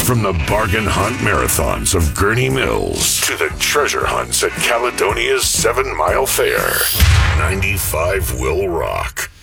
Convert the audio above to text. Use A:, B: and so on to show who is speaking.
A: From the bargain hunt marathons of Gurney Mills to the treasure hunts at Caledonia's 7 Mile Fair, 95 will rock.